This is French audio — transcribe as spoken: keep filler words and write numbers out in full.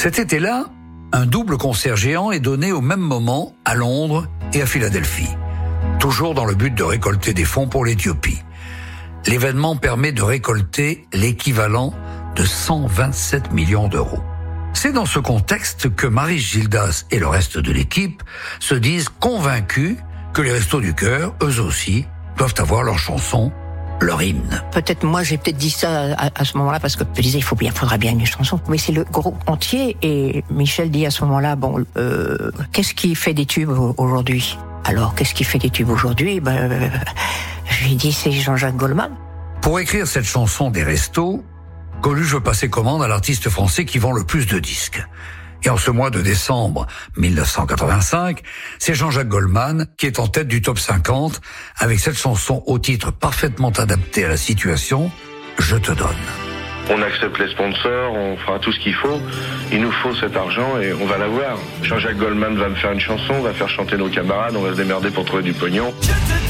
Cet été-là, un double concert géant est donné au même moment à Londres et à Philadelphie, toujours dans le but de récolter des fonds pour l'Éthiopie. L'événement permet de récolter l'équivalent de cent vingt-sept millions d'euros. C'est dans ce contexte que Maryse Gildas et le reste de l'équipe se disent convaincus que les Restos du Cœur, eux aussi, doivent avoir leur chanson, leur hymne. Peut-être moi j'ai peut-être dit ça à, à ce moment-là parce que je disais il faut bien, faudra bien une chanson. Mais c'est le groupe entier et Michel dit à ce moment-là bon euh, qu'est-ce qui fait des tubes aujourd'hui? Alors qu'est-ce qui fait des tubes aujourd'hui? Ben euh, je lui ai dit c'est Jean-Jacques Goldman. Pour écrire cette chanson des Restos, Coluche veut passer commande à l'artiste français qui vend le plus de disques. Et en ce mois de décembre mille neuf cent quatre-vingt-cinq, c'est Jean-Jacques Goldman qui est en tête du top cinquante avec cette chanson au titre parfaitement adapté à la situation, Je te donne. On accepte les sponsors, on fera tout ce qu'il faut. Il nous faut cet argent et on va l'avoir. Jean-Jacques Goldman va me faire une chanson, on va faire chanter nos camarades, on va se démerder pour trouver du pognon.